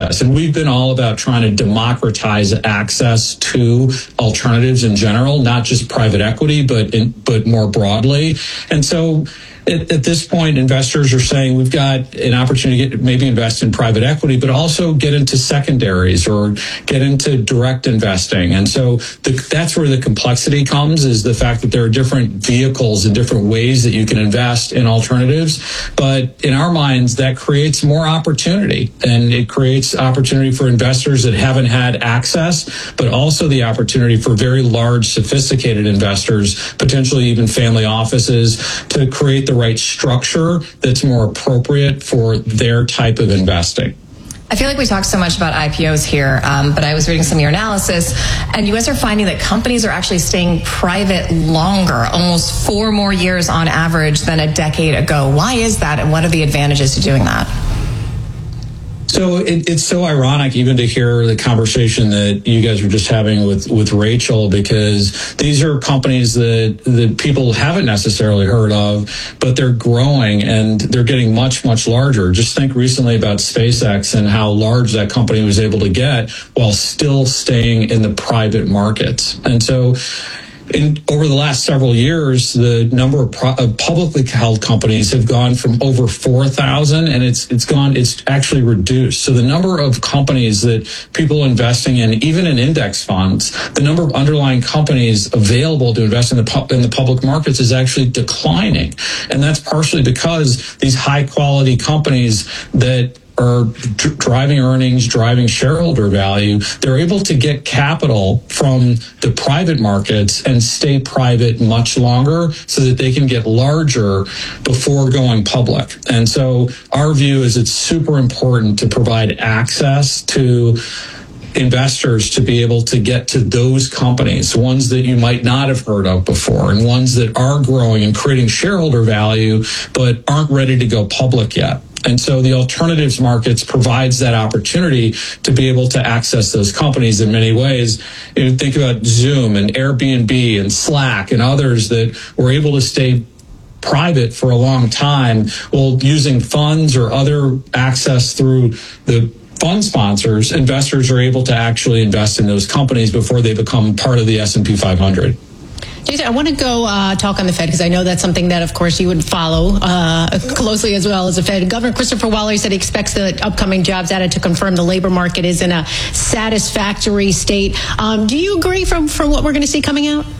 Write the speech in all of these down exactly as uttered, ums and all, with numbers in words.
access. And we've been all about trying to democratize access to alternatives in general, not just private equity, but in, but more broadly. And so At, at this point, investors are saying we've got an opportunity to get, maybe invest in private equity, but also get into secondaries or get into direct investing. And so the, that's where the complexity comes, is the fact that there are different vehicles and different ways that you can invest in alternatives. But in our minds, that creates more opportunity, and it creates opportunity for investors that haven't had access, but also the opportunity for very large, sophisticated investors, potentially even family offices, to create the right structure that's more appropriate for their type of investing. I feel like we talk so much about I P Os here, um, but I was reading some of your analysis, and you guys are finding that companies are actually staying private longer, almost four more years on average than a decade ago. Why is that, and what are the advantages to doing that? So it, it's so ironic even to hear the conversation that you guys were just having with, with Rachel, because these are companies that, that people haven't necessarily heard of, but they're growing and they're getting much, much larger. Just think recently about SpaceX and how large that company was able to get while still staying in the private markets. And so In, over the last several years, the number of, pro, of publicly held companies have gone from over four thousand, and it's it's gone. It's actually reduced. So the number of companies that people are investing in, even in index funds, the number of underlying companies available to invest in the pu- in the public markets is actually declining, and that's partially because these high quality companies that are d- driving earnings, driving shareholder value, they're able to get capital from the private markets and stay private much longer so that they can get larger before going public. And so our view is it's super important to provide access to investors to be able to get to those companies, ones that you might not have heard of before, and ones that are growing and creating shareholder value but aren't ready to go public yet. And so the alternatives markets provides that opportunity to be able to access those companies in many ways. You know, think about Zoom and Airbnb and Slack and others that were able to stay private for a long time, while using funds or other access through the fund sponsors, investors are able to actually invest in those companies before they become part of the S and P five hundred. Jason, I want to go uh, talk on the Fed, because I know that's something that, of course, you would follow uh, closely as well as the Fed. Governor Christopher Waller said he expects the upcoming jobs data to confirm the labor market is in a satisfactory state. Um, do you agree from, from what we're going to see coming out?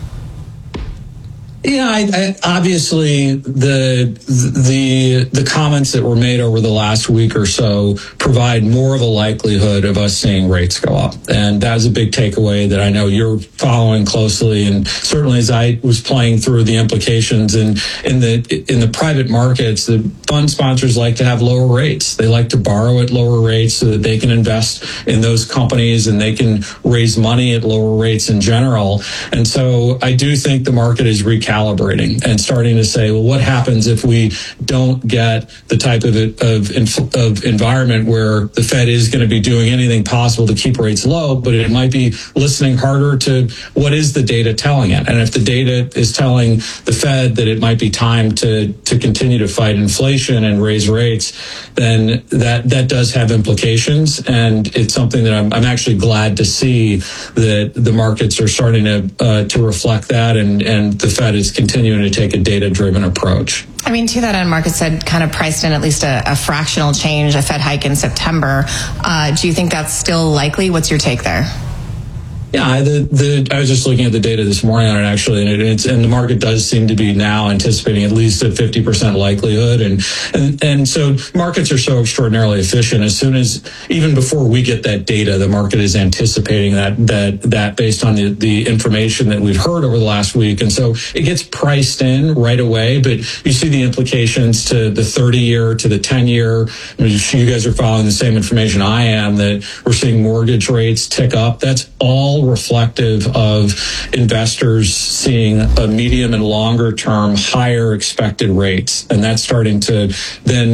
Yeah, I, I, obviously the the the comments that were made over the last week or so provide more of a likelihood of us seeing rates go up, and that was a big takeaway that I know you're following closely. And certainly, as I was playing through the implications in in the in the private markets, the fund sponsors like to have lower rates. They like to borrow at lower rates so that they can invest in those companies and they can raise money at lower rates in general. And so I do think the market is recalibrating and starting to say, well, what happens if we don't get the type of of, of environment where the Fed is going to be doing anything possible to keep rates low, but it might be listening harder to what is the data telling it. And if the data is telling the Fed that it might be time to to continue to fight inflation and raise rates, then that that does have implications. And it's something that I'm I'm actually glad to see that the markets are starting to uh, to reflect that, and and the Fed is continuing to take a data-driven approach. I mean, to that end, markets had kind of priced in at least a, a fractional change, a Fed hike in September. Uh, do you think that's still likely? What's your take there? Yeah, the, the, I was just looking at the data this morning on it, actually, and, it, it's, and the market does seem to be now anticipating at least a fifty percent likelihood. And, and, and so markets are so extraordinarily efficient. As soon as, even before we get that data, the market is anticipating that, that, that based on the, the information that we've heard over the last week. And so it gets priced in right away, but you see the implications to the thirty year, to the ten year. I mean, you guys are following the same information I am, that we're seeing mortgage rates tick up. That's all reflective of investors seeing a medium and longer term higher expected rates, and that's starting to then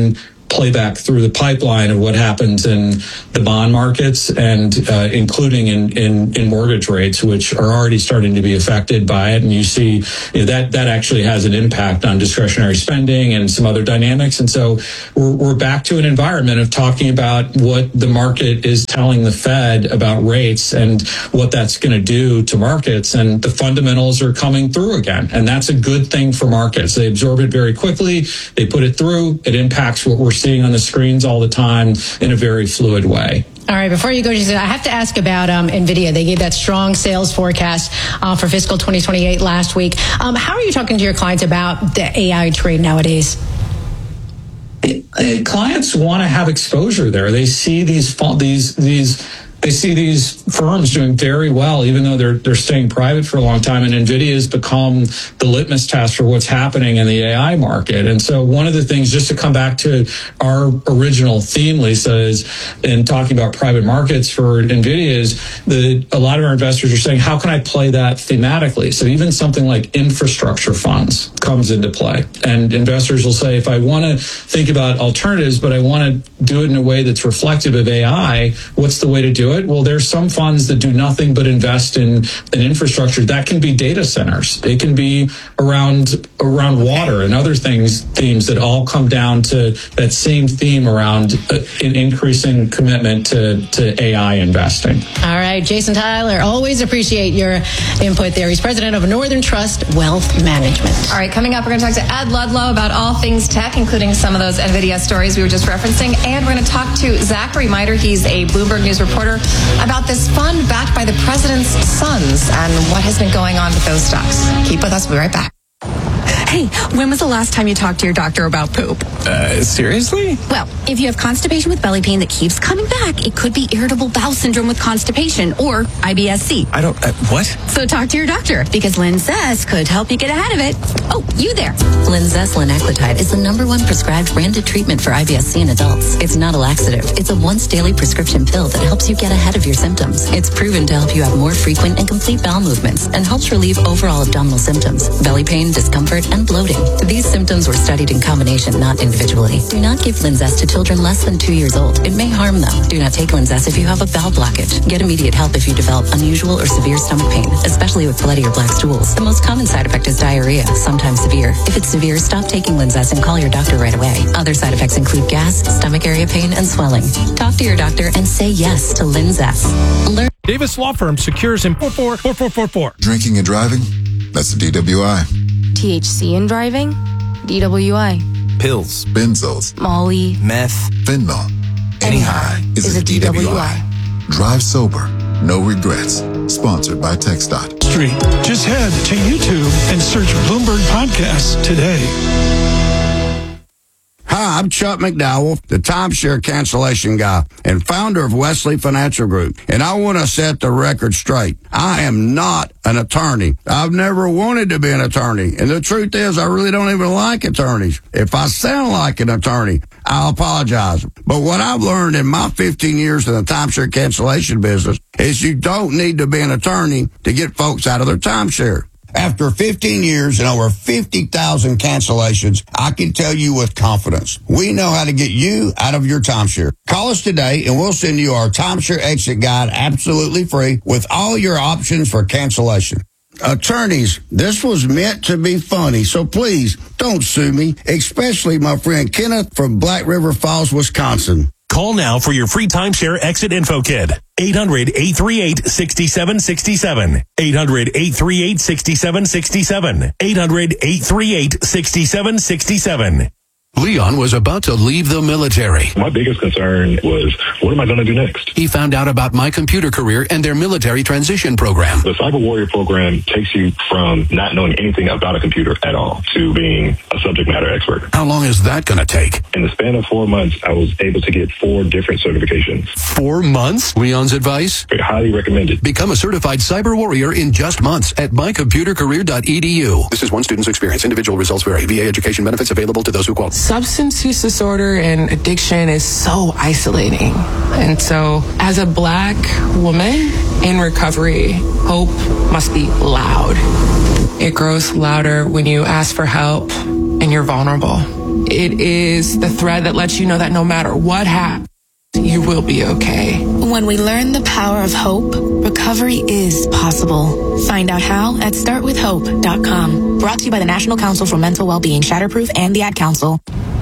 playback through the pipeline of what happens in the bond markets, and uh, including in, in, in mortgage rates, which are already starting to be affected by it. And you see you know, that that actually has an impact on discretionary spending and some other dynamics. And so we're, we're back to an environment of talking about what the market is telling the Fed about rates and what that's going to do to markets. And the fundamentals are coming through again. And that's a good thing for markets. They absorb it very quickly. They put it through. It impacts what we're seeing on the screens all the time in a very fluid way. All right, before you go, Jason, I have to ask about um, NVIDIA. They gave that strong sales forecast uh, for fiscal twenty twenty-eight last week. Um, how are you talking to your clients about the A I trade nowadays? It, it, clients want to have exposure there. They see these these these. They see these firms doing very well, even though they're they're staying private for a long time. And NVIDIA has become the litmus test for what's happening in the A I market. And so one of the things, just to come back to our original theme, Lisa, is in talking about private markets for NVIDIA, is that a lot of our investors are saying, how can I play that thematically? So even something like infrastructure funds comes into play. And investors will say, if I want to think about alternatives, but I want to do it in a way that's reflective of A I, what's the way to do it? Well, there's some funds that do nothing but invest in, in infrastructure. That can be data centers. It can be around around water and other things, themes that all come down to that same theme around uh, an increasing commitment to, to A I investing. All right, Jason Tyler, always appreciate your input there. He's president of Northern Trust Wealth Management. All right, coming up, we're going to talk to Ed Ludlow about all things tech, including some of those NVIDIA stories we were just referencing. And we're going to talk to Zachary Miter. He's a Bloomberg News reporter, about this fund backed by the president's sons and what has been going on with those stocks. Keep with us. We'll be right back. Hey, when was the last time you talked to your doctor about poop? Uh, seriously? Well, if you have constipation with belly pain that keeps coming back, it could be irritable bowel syndrome with constipation or I B S C. I don't, uh, what? So talk to your doctor, because Linzess could help you get ahead of it. Oh, you there. Linzess linaclotide is the number one prescribed branded treatment for I B S C in adults. It's not a laxative. It's a once daily prescription pill that helps you get ahead of your symptoms. It's proven to help you have more frequent and complete bowel movements and helps relieve overall abdominal symptoms, belly pain, discomfort, and bloating. These symptoms were studied in combination, not individually. Do not give Linzess to children less than two years old. It may harm them. Do not take Linzess if you have a bowel blockage. Get immediate help if you develop unusual or severe stomach pain, especially with bloody or black stools. The most common side effect is diarrhea, sometimes severe. If it's severe, stop taking Linzess and call your doctor right away. Other side effects include gas, stomach area pain, and swelling. Talk to your doctor and say yes to Linzess. Learn. Davis Law Firm secures in four four four four four four. Drinking and driving? That's a D W I. T H C in driving? D W I. Pills. Benzos. Molly. Meth. Fentanyl. Any high is, is a D W I. D W I. Drive sober. No regrets. Sponsored by TxDOT. Street. Just head to YouTube and search Bloomberg Podcasts today. Hi, I'm Chuck McDowell, the timeshare cancellation guy and founder of Wesley Financial Group. And I want to set the record straight. I am not an attorney. I've never wanted to be an attorney. And the truth is, I really don't even like attorneys. If I sound like an attorney, I'll apologize. But what I've learned in my fifteen years in the timeshare cancellation business is you don't need to be an attorney to get folks out of their timeshare. After fifteen years and over fifty thousand cancellations, I can tell you with confidence, we know how to get you out of your timeshare. Call us today and we'll send you our timeshare exit guide absolutely free with all your options for cancellation. Attorneys, this was meant to be funny, so please don't sue me, especially my friend Kenneth from Black River Falls, Wisconsin. Call now for your free timeshare exit info kit. eight hundred, eight three eight, six seven six seven. eight hundred, eight three eight, six seven six seven. eight hundred, eight three eight, six seven six seven. Leon was about to leave the military. My biggest concern was, what am I going to do next? He found out about My Computer Career and their military transition program. The Cyber Warrior program takes you from not knowing anything about a computer at all to being a subject matter expert. How long is that going to take? In the span of four months, I was able to get four different certifications. Four months? Leon's advice? I highly recommend it. Become a certified Cyber Warrior in just months at my computer career dot e d u. This is one student's experience. Individual results vary. V A education benefits available to those who qualify. Substance use disorder and addiction is so isolating. And so, as a Black woman in recovery, hope must be loud. It grows louder when you ask for help and you're vulnerable. It is the thread that lets you know that no matter what happens, you will be okay. When we learn the power of hope, recovery is possible. Find out how at start with hope dot com. Brought to you by the National Council for Mental Wellbeing, Shatterproof, and the Ad Council.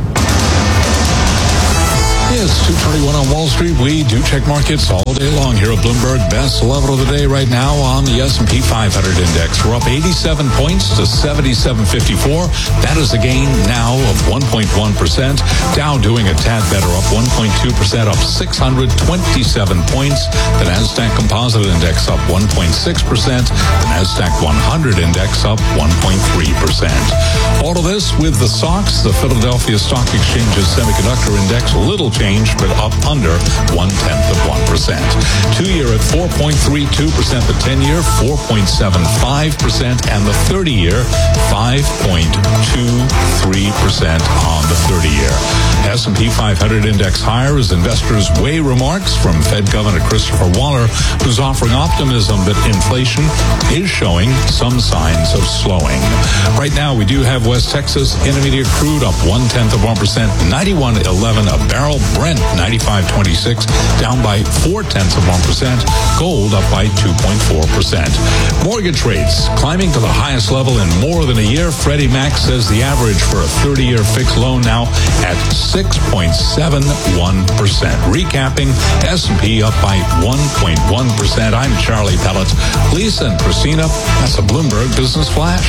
It's two twenty-one on Wall Street. We do check markets all day long here at Bloomberg. Best level of the day right now on the S and P five hundred index. We're up eighty-seven points to seventy-seven fifty-four. That is a gain now of one point one percent. Dow doing a tad better, up one point two percent, up six hundred twenty-seven points. The Nasdaq Composite Index up one point six percent. The Nasdaq one hundred Index up one point three percent. All of this with the S O X, the Philadelphia Stock Exchange's Semiconductor Index, a little change, but up under one-tenth of one percent. Two-year at four point three two percent, the ten-year four point seven five percent, and the thirty-year five point two three percent on the thirty-year. S and P five hundred index higher as investors weigh remarks from Fed Governor Christopher Waller, who's offering optimism that inflation is showing some signs of slowing. Right now, we do have West Texas Intermediate crude up one-tenth of one percent, ninety-one eleven a barrel. Brent ninety-five twenty-six down by four-tenths of one percent. Gold up by two point four percent. Mortgage rates climbing to the highest level in more than a year. Freddie Mac says the average for a thirty-year fixed loan now at six point seven one percent. Recapping, S and P up by one point one percent. I'm Charlie Pellet. Lisa and Christina, that's a Bloomberg Business Flash.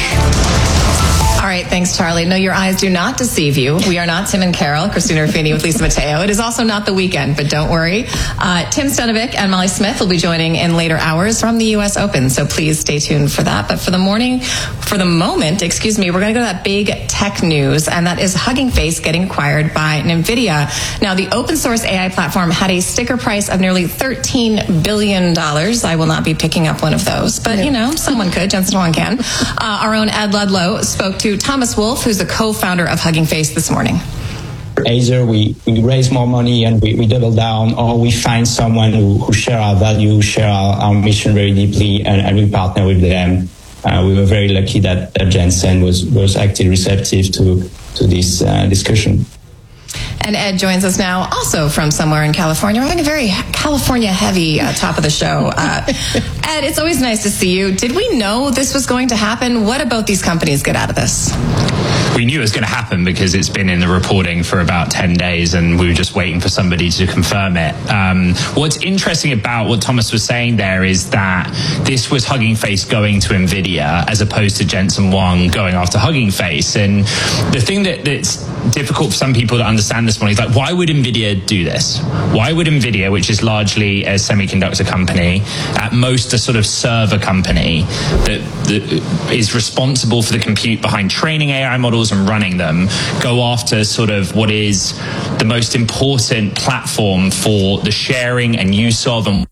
All right, thanks, Charlie. No, your eyes do not deceive you. We are not Tim and Carol, Christina Ruffini with Lisa Mateo. It is also not the weekend, but don't worry. Uh, Tim Stonovic and Molly Smith will be joining in later hours from the U S Open, so please stay tuned for that. But for the morning, for the moment, excuse me, we're going to go to that big tech news, and that is Hugging Face getting acquired by NVIDIA. Now, the open source A I platform had a sticker price of nearly thirteen billion dollars. I will not be picking up one of those, but, you know, someone could. Jensen Huang can. Uh, our own Ed Ludlow spoke to Thomas Wolf, who's the co-founder of Hugging Face, this morning. Either we, we raise more money and we, we double down, or we find someone who, who share our value, share our, our mission very deeply, and, and we partner with them. Uh, we were very lucky that, that Jensen was, was actually receptive to, to this uh, discussion. And Ed joins us now, also from somewhere in California. We're having a very California-heavy uh, top of the show. Uh, Ed, it's always nice to see you. Did we know this was going to happen? What about these companies get out of this? We knew it was going to happen because it's been in the reporting for about ten days and we were just waiting for somebody to confirm it. Um, what's interesting about what Thomas was saying there is that this was Hugging Face going to NVIDIA as opposed to Jensen Huang going after Hugging Face. And the thing that, that's difficult for some people to understand this morning is like, why would NVIDIA do this? Why would NVIDIA, which is largely a semiconductor company, at most a sort of server company that, that is responsible for the compute behind training A I models and running them, go after sort of what is the most important platform for the sharing and use of and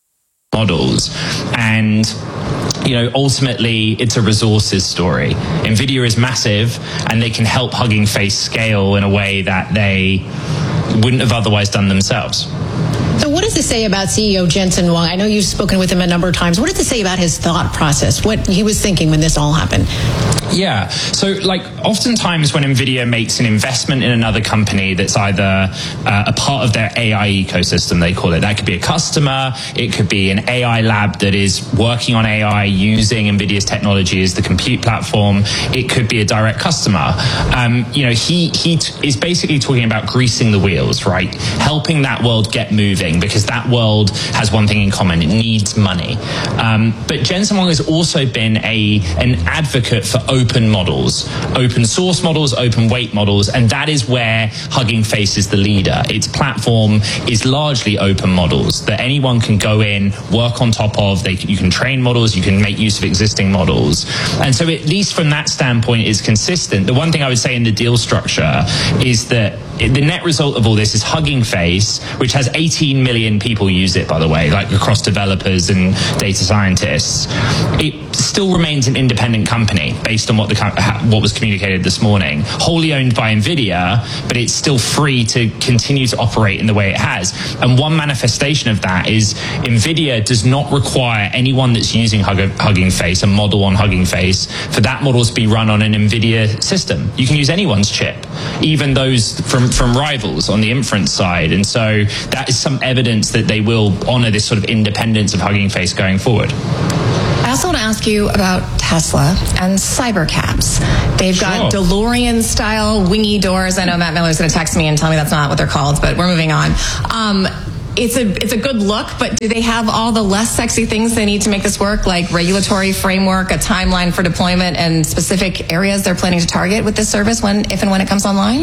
models? And you know, ultimately, it's a resources story. NVIDIA is massive, and they can help Hugging Face scale in a way that they wouldn't have otherwise done themselves. So what does it say about C E O Jensen Huang? I know you've spoken with him a number of times. What does it say about his thought process, what he was thinking when this all happened? Yeah. So, like, oftentimes when NVIDIA makes an investment in another company that's either uh, a part of their A I ecosystem, they call it. That could be a customer. It could be an A I lab that is working on A I using NVIDIA's technology as the compute platform. It could be a direct customer. Um, you know, he, he t- is basically talking about greasing the wheels, right? Helping that world get moving, because that world has one thing in common. It needs money. Um, but Jensen Huang has also been a an advocate for open models, open source models, open weight models, and that is where Hugging Face is the leader. Its platform is largely open models that anyone can go in, work on top of. They, you can train models, you can make use of existing models. And so at least from that standpoint, it's consistent. The one thing I would say in the deal structure is that the net result of all this is Hugging Face, which has eighteen million people use it, by the way, like across developers and data scientists. It still remains an independent company based on what the what was communicated this morning, wholly owned by NVIDIA, but it's still free to continue to operate in the way it has. And one manifestation of that is NVIDIA does not require anyone that's using Hug- Hugging Face, a model on Hugging Face, for that model to be run on an NVIDIA system. You can use anyone's chip, even those from, from rivals on the inference side. And so that is some evidence that they will honor this sort of independence of Hugging Face going forward. I also want to ask you about Tesla and cybercabs. They've got Sure. DeLorean-style wingy doors. I know Matt Miller's going to text me and tell me that's not what they're called, but we're moving on. Um, it's a it's a good look, but do they have all the less sexy things they need to make this work, like regulatory framework, a timeline for deployment, and specific areas they're planning to target with this service when, if and when it comes online?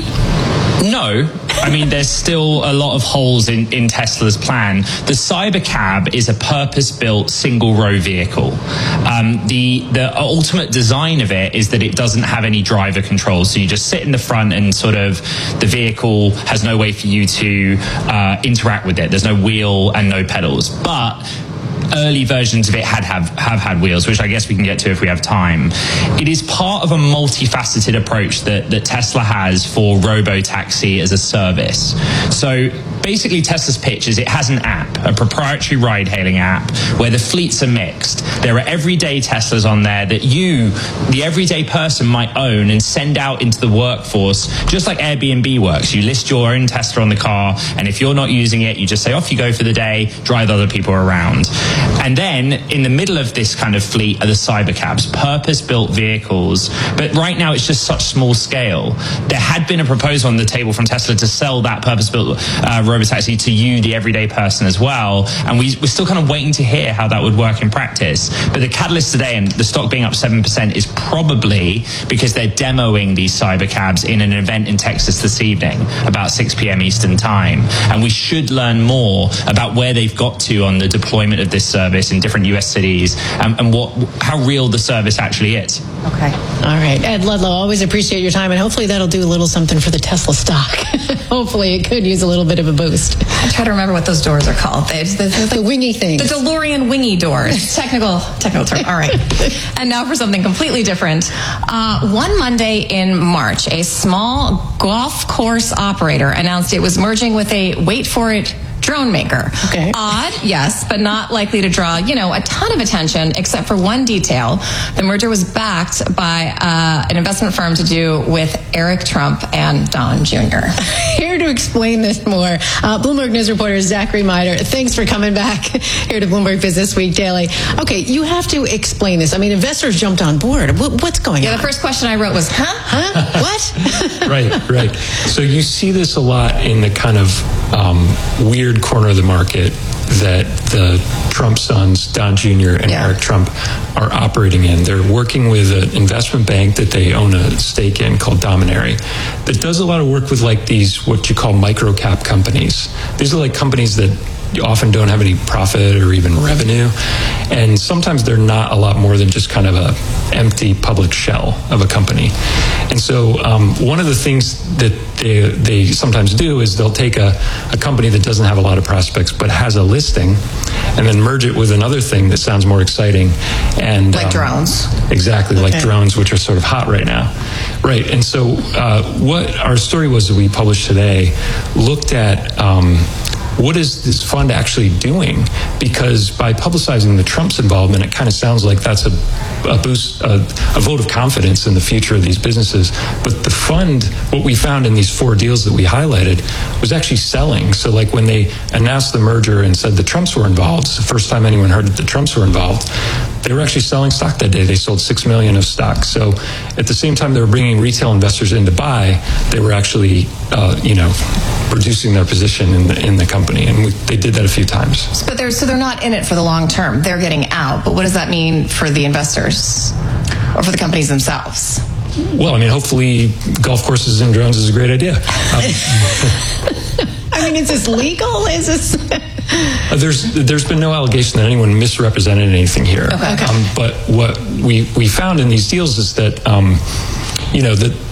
No. I mean, there's still a lot of holes in, in Tesla's plan. The Cybercab is a purpose-built single-row vehicle. Um, the the ultimate design of it is that it doesn't have any driver control. So you just sit in the front and sort of the vehicle has no way for you to uh, interact with it. There's no wheel and no pedals. But early versions of it had have, have had wheels, which I guess we can get to if we have time. It is part of a multifaceted approach that, that Tesla has for robo-taxi as a service. So basically Tesla's pitch is it has an app, a proprietary ride-hailing app, where the fleets are mixed. There are everyday Teslas on there that you, the everyday person, might own and send out into the workforce, just like Airbnb works. You list your own Tesla on the car, and if you're not using it, you just say, off you go for the day, drive other people around. And then in the middle of this kind of fleet are the cybercabs, purpose-built vehicles. But right now it's just such small scale. There had been a proposal on the table from Tesla to sell that purpose-built uh, robotaxi to you, the everyday person, as well. And we, we're still kind of waiting to hear how that would work in practice. But the catalyst today, and the stock being up seven percent, is probably because they're demoing these cybercabs in an event in Texas this evening, about six p.m. Eastern time. And we should learn more about where they've got to on the deployment of this service in different U S cities, um, and what how real the service actually is. Okay. All right. Ed Ludlow, always appreciate your time, and hopefully that'll do a little something for the Tesla stock. Hopefully it could use a little bit of a boost. I try to remember what those doors are called. They, the, the, the wingy things. The DeLorean wingy doors. technical, technical term. All right. And now for something completely different. Uh, one Monday in March, a small golf course operator announced it was merging with a, wait for it, drone maker. Okay. Odd, yes, but not likely to draw, you know, a ton of attention, except for one detail. The merger was backed by uh, an investment firm to do with Eric Trump and Don Junior Here to explain this more, uh, Bloomberg News reporter Zachary Mider. Thanks for coming back here to Bloomberg Business Week Daily. Okay, you have to explain this. I mean, investors jumped on board. What, what's going yeah, on? Yeah, the first question I wrote was, huh? Huh? What? Right, right. So you see this a lot in the kind of um, weird corner of the market that the Trump sons, Don Junior and yeah. Eric Trump, are operating in. They're working with an investment bank that they own a stake in called Dominary that does a lot of work with like these, what you call micro-cap companies. These are like companies that often don't have any profit or even revenue, and sometimes they're not a lot more than just kind of a empty public shell of a company. And so um, one of the things that they, they sometimes do is they'll take a, a company that doesn't have a lot of prospects but has a listing and then merge it with another thing that sounds more exciting. And like um, drones. Exactly, okay. Like drones, which are sort of hot right now. Right, and so uh, what our story was that we published today looked at um, what is this fund actually doing? Because by publicizing the Trump's involvement, it kind of sounds like that's a, a boost, a, a vote of confidence in the future of these businesses. But the fund, what we found in these four deals that we highlighted, was actually selling. So like when they announced the merger and said the Trumps were involved, it's the first time anyone heard that the Trumps were involved, they were actually selling stock that day. They sold six million of stock. So at the same time they were bringing retail investors in to buy, they were actually, uh, you know, reducing their position in the, in the company. And we, they did that a few times. But they're, so they're not in it for the long term. They're getting out. But what does that mean for the investors or for the companies themselves? Well, I mean, hopefully golf courses and drones is a great idea. Um, I mean, is this legal? Is this... Uh, there's there's been no allegation that anyone misrepresented anything here. Okay. Um, but what we we found in these deals is that um, you know that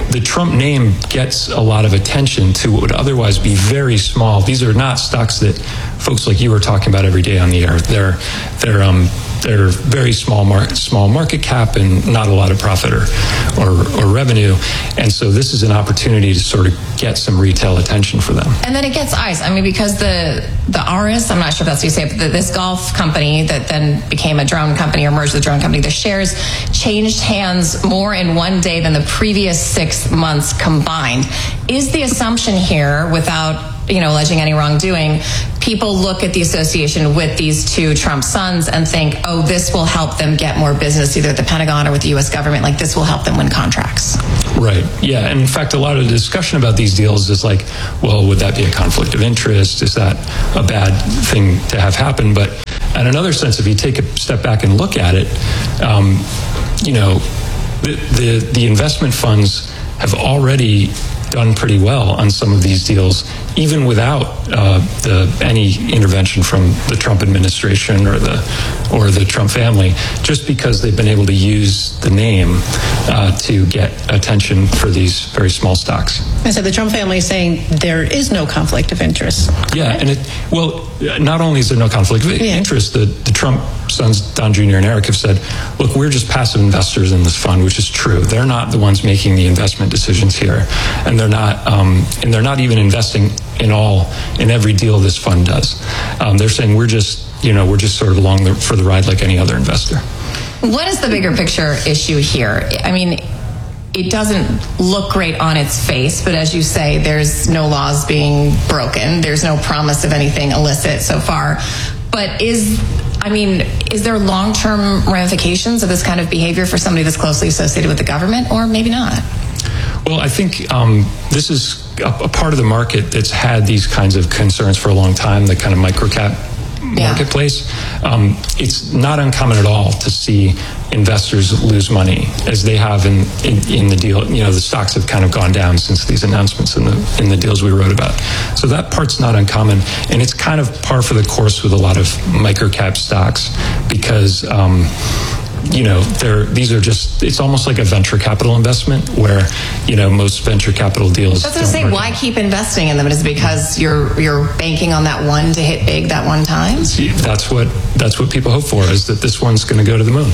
the Trump name gets a lot of attention to what would otherwise be very small. These are not stocks that folks like you are talking about every day on the air. They're they're um they're very small market small market cap and not a lot of profit or, or or revenue. And so this is an opportunity to sort of get some retail attention for them. And then it gets ice. I mean, because the the Aris, I'm not sure if that's what you say, but the, this golf company that then became a drone company or merged with a drone company, the shares changed hands more in one day than the previous six months combined. Is the assumption here, without you know alleging any wrongdoing, people look at the association with these two Trump sons and think, oh, this will help them get more business either at the Pentagon or with the U S government, like this will help them win contracts? Right. Yeah. And in fact, a lot of the discussion about these deals is like, well, would that be a conflict of interest? Is that a bad thing to have happen? But in another sense, if you take a step back and look at it, um, you know, the, the, the investment funds have already done pretty well on some of these deals, even without uh, the, any intervention from the Trump administration or the or the Trump family, just because they've been able to use the name uh, to get attention for these very small stocks. And so the Trump family is saying there is no conflict of interest. Yeah, right? and it well, not only is there no conflict of yeah. interest, the, the Trump sons, Don Junior and Eric, have said, look, we're just passive investors in this fund, which is true. They're not the ones making the investment decisions here, and they're not, um, and they're not even investing in all in every deal this fund does. Um, they're saying we're just, you know, we're just sort of along the, for the ride like any other investor. What is the bigger picture issue here? I mean, it doesn't look great on its face, but as you say, there's no laws being broken. There's no promise of anything illicit so far. But is, I mean, is there long-term ramifications of this kind of behavior for somebody that's closely associated with the government, or maybe not? Well, I think um, this is a, a part of the market that's had these kinds of concerns for a long time, the kind of microcap marketplace. Yeah. Um, it's not uncommon at all to see investors lose money, as they have in, in, in the deal. You know, the stocks have kind of gone down since these announcements in the in the deals we wrote about. So that part's not uncommon, and it's kind of par for the course with a lot of microcap stocks because. Um, You know, they're, these are just, it's almost like a venture capital investment where, you know, most venture capital deals. I was going to say, why keep investing in them? Is it because you're you're banking on that one to hit big that one time? That's what that's what people hope for, is that this one's going to go to the moon.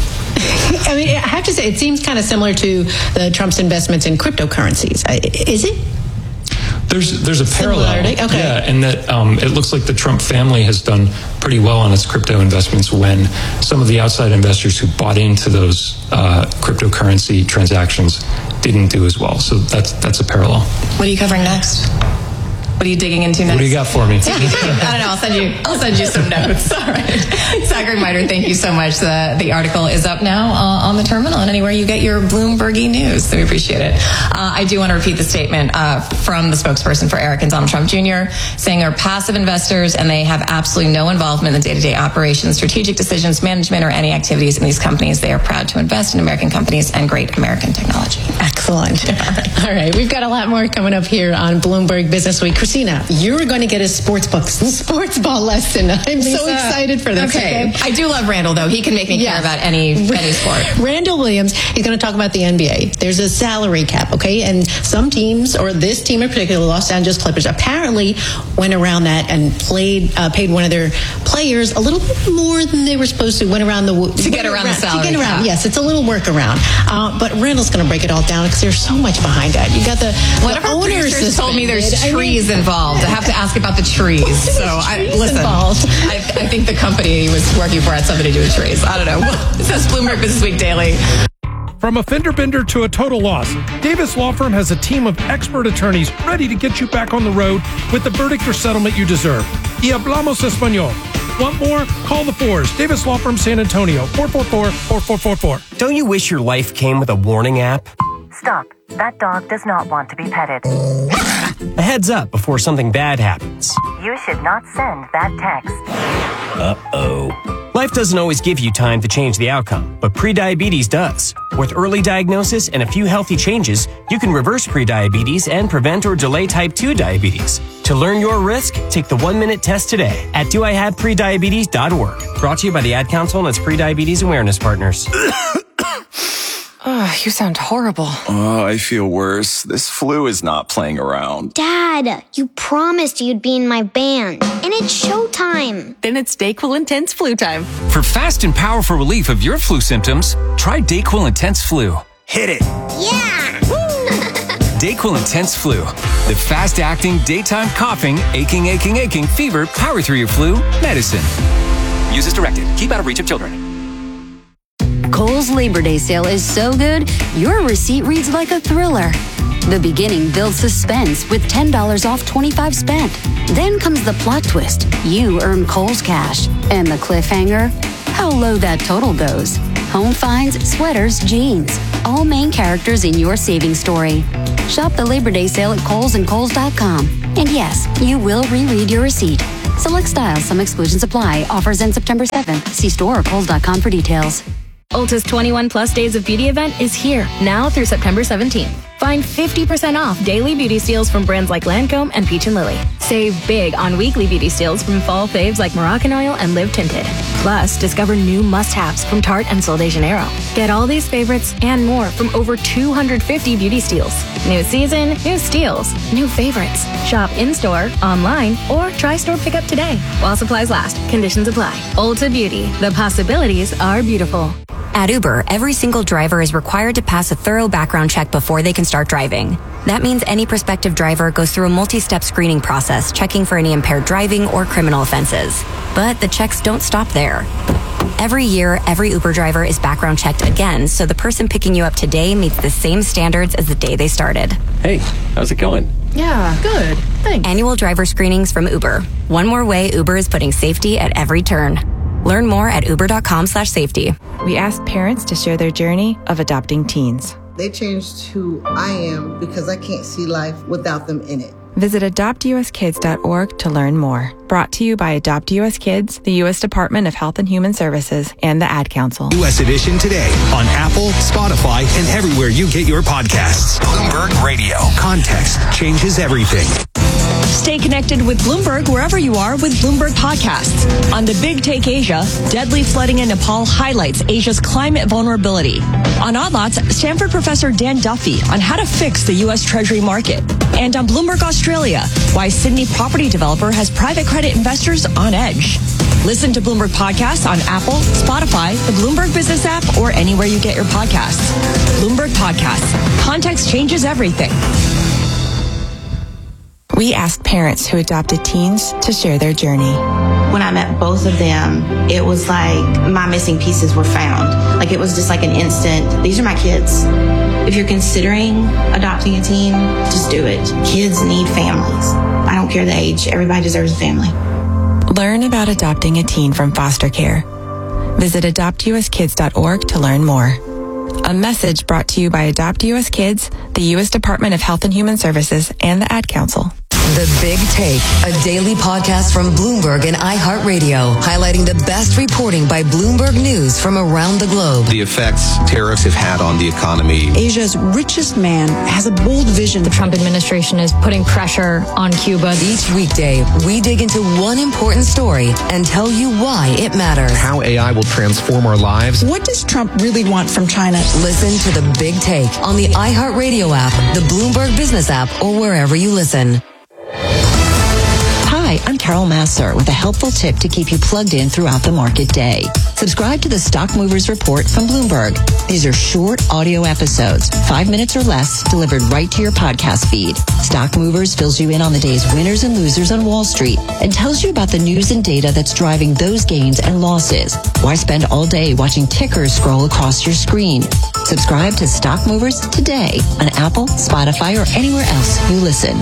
I mean, I have to say, it seems kind of similar to the Trump's investments in cryptocurrencies. Is it? There's there's a parallel, okay. yeah, and that um, it looks like the Trump family has done pretty well on its crypto investments when some of the outside investors who bought into those uh, cryptocurrency transactions didn't do as well. So that's that's a parallel. What are you covering next? What are you digging into next? What do you got for me? I don't know. I'll send you. I'll send you some notes. All right, Zachary Miter, thank you so much. The the article is up now uh, on the terminal and anywhere you get your Bloomberg news. So we appreciate it. Uh, I do want to repeat the statement uh, from the spokesperson for Eric and Donald Trump Junior saying they're passive investors and they have absolutely no involvement in the day-to-day operations, strategic decisions, management, or any activities in these companies. They are proud to invest in American companies and great American technology. Excellent. All right. All right, we've got a lot more coming up here on Bloomberg Business Week. Christina, you're going to get a sports book, sports ball lesson. I'm Lisa, so excited for this. Okay. okay. I do love Randall, though. He can make me yes. care about any any sport. Randall Williams, he's going to talk about the N B A. There's a salary cap, okay? And some teams, or this team in particular, Los Angeles Clippers, apparently went around that and played, uh, paid one of their players a little bit more than they were supposed to. Went around the to get around, around the salary to get around. cap. Yes, it's a little workaround. Uh, but Randall's going to break it all down because there's so much behind that. You got the, One the of our owners producers told me there's trees I mean, involved. I have to ask about the trees. So I, listen, I, I think the company he was working for had something to do with trees. I don't know. This is Bloomberg Business Week Daily. From a fender bender to a total loss, Davis Law Firm has a team of expert attorneys ready to get you back on the road with the verdict or settlement you deserve. Y hablamos español. Want more? Call the fours. Davis Law Firm San Antonio, four four four, four four four four. Don't you wish your life came with a warning app? Stop. That dog does not want to be petted. A heads up before something bad happens. You should not send that text. Uh-oh. Life doesn't always give you time to change the outcome, but prediabetes does. With early diagnosis and a few healthy changes, you can reverse prediabetes and prevent or delay type two diabetes. To learn your risk, take the one-minute test today at do I have prediabetes dot org. Brought to you by the Ad Council and its prediabetes awareness partners. Oh, you sound horrible. Oh, I feel worse. This flu is not playing around. Dad, you promised you'd be in my band, and it's showtime. Then it's DayQuil Intense Flu time. For fast and powerful relief of your flu symptoms, try DayQuil Intense Flu. Hit it. Yeah! DayQuil Intense Flu. The fast-acting, daytime coughing, aching, aching, aching, fever, power through your flu medicine. Use as directed. Keep out of reach of children. Kohl's Labor Day sale is so good, your receipt reads like a thriller. The beginning builds suspense with ten dollars off twenty-five spent. Then comes the plot twist. You earn Kohl's cash. And the cliffhanger? How low that total goes. Home finds, sweaters, jeans. All main characters in your savings story. Shop the Labor Day sale at Kohl's and Kohl's dot com. And yes, you will reread your receipt. Select styles, some exclusions apply. Offers end September seventh. See store or Kohl's dot com for details. Ulta's twenty-one plus Days of Beauty event is here, now through September seventeenth. Find fifty percent off daily beauty steals from brands like Lancome and Peach and Lily. Save big on weekly beauty steals from fall faves like Moroccan Oil and Live Tinted. Plus, discover new must-haves from Tarte and Sol de Janeiro. Get all these favorites and more from over two hundred fifty beauty steals. New season, new steals, new favorites. Shop in-store, online, or try store pickup today. While supplies last, conditions apply. Ulta Beauty, the possibilities are beautiful. At Uber, every single driver is required to pass a thorough background check before they can start driving. That means any prospective driver goes through a multi-step screening process, checking for any impaired driving or criminal offenses. But the checks don't stop there. Every year, every Uber driver is background checked again, so the person picking you up today meets the same standards as the day they started. Hey, how's it going? Yeah, good. Thanks. Annual driver screenings from Uber. One more way Uber is putting safety at every turn. Learn more at uber.com slash safety. We asked parents to share their journey of adopting teens. They changed who I am because I can't see life without them in it. Visit adopt u s kids dot org to learn more. Brought to you by Adopt U S Kids, the U S Department of Health and Human Services, and the Ad Council. U S Edition today on Apple, Spotify, and everywhere you get your podcasts. Bloomberg Radio. Context changes everything. Stay connected with Bloomberg wherever you are with Bloomberg Podcasts. On The Big Take Asia, deadly flooding in Nepal highlights Asia's climate vulnerability. On Odd Lots, Stanford professor Dan Duffy on how to fix the U S Treasury market. And on Bloomberg Australia, why Sydney property developer has private credit investors on edge. Listen to Bloomberg Podcasts on Apple, Spotify, the Bloomberg Business app, or anywhere you get your podcasts. Bloomberg Podcasts. Context changes everything. We asked parents who adopted teens to share their journey. When I met both of them, it was like my missing pieces were found. Like it was just like an instant, these are my kids. If you're considering adopting a teen, just do it. Kids need families. I don't care the age. Everybody deserves a family. Learn about adopting a teen from foster care. Visit adopt u s kids dot org to learn more. A message brought to you by Adopt U S Kids, the U S Department of Health and Human Services, and the Ad Council. The Big Take, a daily podcast from Bloomberg and iHeartRadio, highlighting the best reporting by Bloomberg News from around the globe. The effects tariffs have had on the economy. Asia's richest man has a bold vision. The Trump administration is putting pressure on Cuba. Each weekday, we dig into one important story and tell you why it matters. How A I will transform our lives. What does Trump really want from China? Listen to The Big Take on the iHeartRadio app, the Bloomberg Business app, or wherever you listen. Hi, I'm Carol Masser with a helpful tip to keep you plugged in throughout the market day. Subscribe to the Stock Movers Report from Bloomberg. These are short audio episodes, five minutes or less, delivered right to your podcast feed. Stock Movers fills you in on the day's winners and losers on Wall Street and tells you about the news and data that's driving those gains and losses. Why spend all day watching tickers scroll across your screen? Subscribe to Stock Movers today on Apple, Spotify, or anywhere else you listen.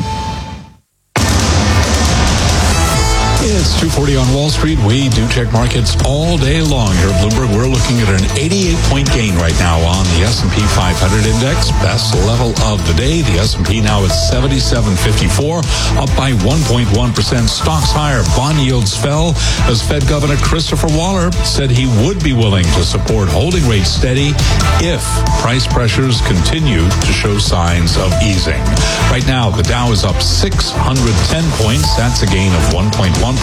It's two forty on Wall Street. We do check markets all day long here at Bloomberg. We're looking at an eighty-eight point gain right now on the S and P five hundred index. Best level of the day. The S and P now at seventy-seven fifty-four, up by one point one percent. Stocks higher. Bond yields fell as Fed Governor Christopher Waller said he would be willing to support holding rates steady if price pressures continue to show signs of easing. Right now, the Dow is up six hundred ten points. That's a gain of one point one percent.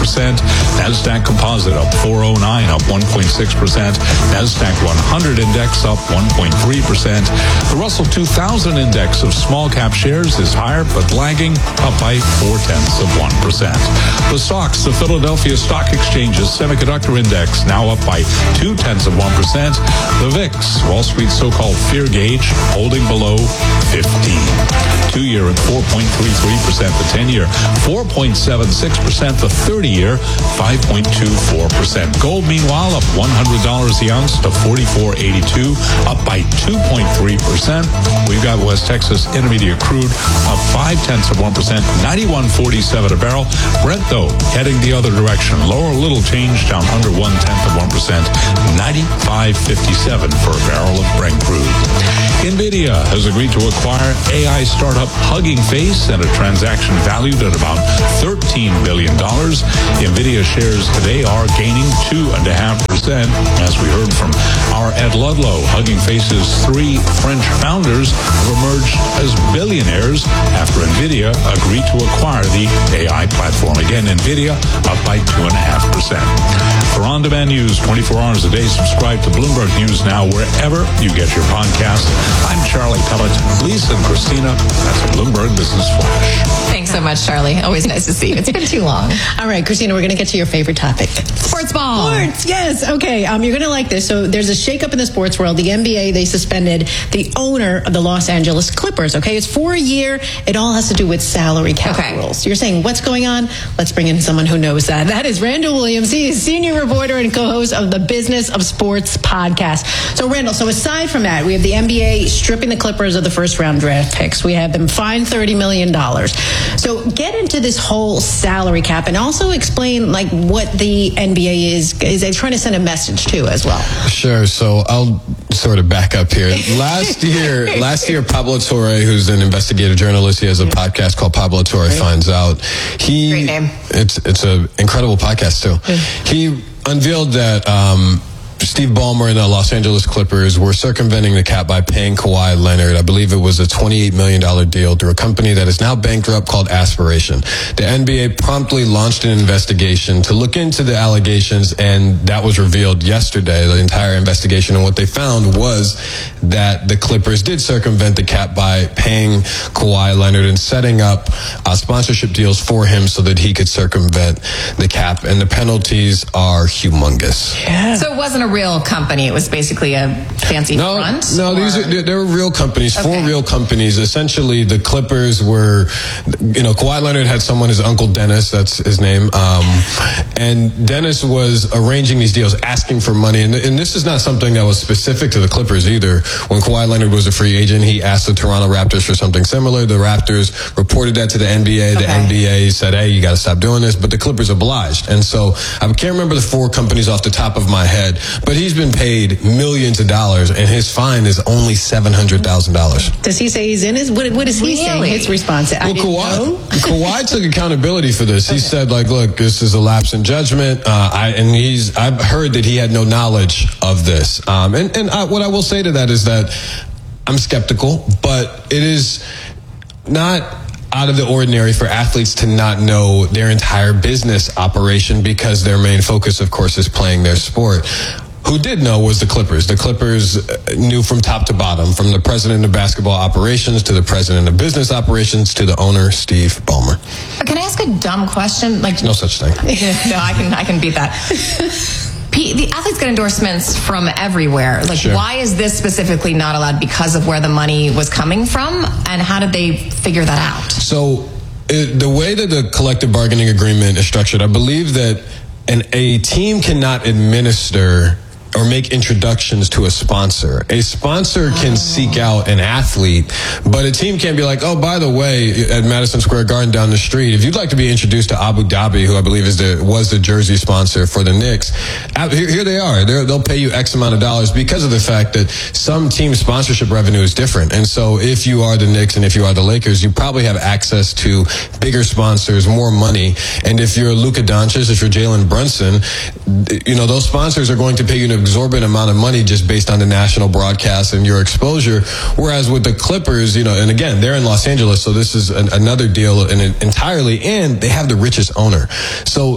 percent. NASDAQ Composite up four oh nine, up one point six percent. NASDAQ one hundred Index up one point three percent. The Russell two thousand Index of small cap shares is higher but lagging, up by four tenths of one percent. The stocks, the Philadelphia Stock Exchange's Semiconductor Index now up by two tenths of one percent. The V I X, Wall Street's so-called fear gauge, holding below fifteen. Two-year at four point three three percent. The ten-year four point seven six percent. The thirty-year five point two four percent. Gold, meanwhile, up one hundred dollars the ounce to forty-four eighty-two, up by two point three percent. We've got West Texas Intermediate crude up five tenths of one percent, ninety-one forty-seven a barrel. Brent, though, heading the other direction, lower a little change, down under one tenth of one percent, ninety-five fifty-seven for a barrel of Brent crude. NVIDIA has agreed to acquire A I startup Hugging Face at a transaction valued at about thirteen billion dollars. NVIDIA shares today are gaining two point five percent. As we heard from our Ed Ludlow, Hugging Face's three French founders have emerged as billionaires after NVIDIA agreed to acquire the A I platform. Again, NVIDIA up by two point five percent. For on-demand news twenty-four hours a day, subscribe to Bloomberg News Now wherever you get your podcasts. I'm Charlie Pellet. Lisa and Christina, that's a Bloomberg Business Flash. Thanks so much, Charlie. Always nice to see you. It's been too long. All right, Christina, we're going to get to your favorite topic. Sports ball. Sports, yes. Okay, um, you're going to like this. So there's a shakeup in the sports world. The N B A, they suspended the owner of the Los Angeles Clippers, okay? It's for a year. It all has to do with salary cap okay. rules. You're saying, what's going on? Let's bring in someone who knows that. That is Randall Williams. He is senior reporter and co-host of the Business of Sports podcast. So, Randall, so aside from that, we have the N B A stripping the Clippers of the first round draft picks. We have them fined thirty million dollars. So get into this whole salary cap and also explain like what the N B A is, is they trying to send a message to as well. Sure. So I'll sort of back up here. Last year, last year, Pablo Torre, who's an investigative journalist, he has a podcast called Pablo Torre Great. Finds Out. He, Great name. It's, it's an incredible podcast too. Yeah. He unveiled that, um, Steve Ballmer and the Los Angeles Clippers were circumventing the cap by paying Kawhi Leonard. I believe it was a twenty-eight million dollars deal through a company that is now bankrupt called Aspiration. The N B A promptly launched an investigation to look into the allegations, and that was revealed yesterday, the entire investigation. And what they found was that the Clippers did circumvent the cap by paying Kawhi Leonard and setting up uh, sponsorship deals for him so that he could circumvent the cap. And the penalties are humongous. Yeah. So it wasn't a real company. It was basically a fancy no, front? No, or? these are, they were real companies, okay. four real companies. Essentially, the Clippers were, you know, Kawhi Leonard had someone, his uncle Dennis, that's his name, um, and Dennis was arranging these deals, asking for money. And, and this is not something that was specific to the Clippers either. When Kawhi Leonard was a free agent, he asked the Toronto Raptors for something similar. The Raptors reported that to the N B A. The okay. N B A said, hey, you got to stop doing this. But the Clippers obliged. And so I can't remember the four companies off the top of my head, but he's been paid millions of dollars, and his fine is only seven hundred thousand dollars. Does he say he's in his? What, what is he really? saying? His response? I well, Kawhi, Kawhi took accountability for this. He okay. said, like, look, this is a lapse in judgment. Uh, I, and he's, I've heard that he had no knowledge of this. Um, and and I, what I will say to that is that I'm skeptical, but it is not out of the ordinary for athletes to not know their entire business operation, because their main focus, of course, is playing their sport. Who did know was the Clippers. The Clippers knew from top to bottom, from the president of basketball operations to the president of business operations to the owner, Steve Ballmer. Can I ask a dumb question? Like, no such thing. No, I can I can beat that. The athletes get endorsements from everywhere. Like, sure. Why is this specifically not allowed? Because of where the money was coming from? And how did they figure that out? So it, the way that the collective bargaining agreement is structured, I believe that an, a team cannot administer or make introductions to a sponsor. A sponsor can oh. seek out an athlete, but a team can't be like, oh, by the way, at Madison Square Garden down the street, if you'd like to be introduced to Abu Dhabi, who I believe is the was the jersey sponsor for the Knicks, here, here they are. They're, they'll pay you X amount of dollars because of the fact that some team sponsorship revenue is different. And so if you are the Knicks and if you are the Lakers, you probably have access to bigger sponsors, more money. And if you're Luka Doncic, if you're Jalen Brunson, you know, those sponsors are going to pay you an exorbitant amount of money just based on the national broadcast and your exposure. Whereas with the Clippers, you know, and again, they're in Los Angeles, so this is an, another deal in it entirely, and they have the richest owner. So